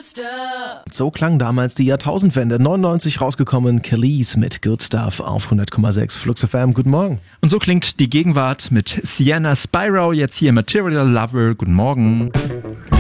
So klang damals die Jahrtausendwende. 99 rausgekommen, Kelis mit Good Stuff auf 100,6 Flux FM. Guten Morgen. Und so klingt die Gegenwart mit Sienna Spyro, jetzt hier Material Lover. Guten Morgen.